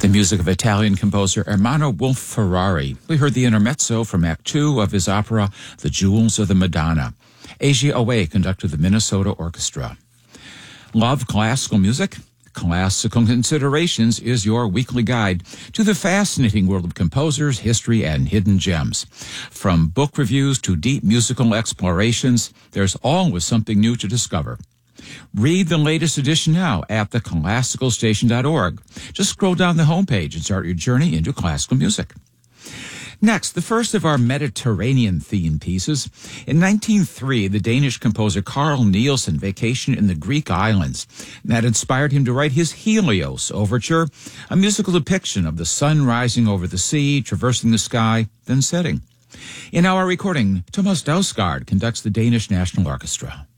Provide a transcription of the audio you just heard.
The music of Italian composer Ermanno Wolf-Ferrari. We heard the intermezzo from Act 2 of his opera, The Jewels of the Madonna. Asia Away conducted the Minnesota Orchestra. Love classical music? Classical Considerations is your weekly guide to the fascinating world of composers, history, and hidden gems. From book reviews to deep musical explorations, there's always something new to discover. Read the latest edition now at theclassicalstation.org. Just scroll down the homepage and start your journey into classical music. Next, the first of our Mediterranean-themed pieces. In 1903, the Danish composer Carl Nielsen vacationed in the Greek islands. That inspired him to write his Helios Overture, a musical depiction of the sun rising over the sea, traversing the sky, then setting. In our recording, Thomas Dausgaard conducts the Danish National Orchestra.